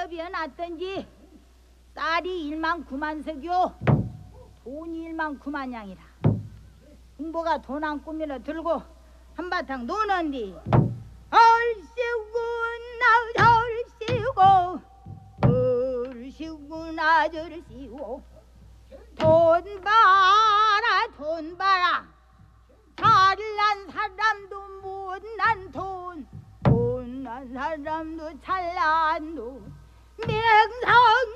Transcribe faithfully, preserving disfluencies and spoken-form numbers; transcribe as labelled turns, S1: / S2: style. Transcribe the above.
S1: 기업이여 났던지 딸이 일만 구만석이요 돈이 일만 구만냥이라. 공보가 돈 한 꾸미러 들고 한바탕 노는디 얼씨구나 절씨고 얼씨구나 절씨고 돈 봐라 돈 봐라 잘난 사람도 못난 돈 못난 사람도 잘난 돈 맹성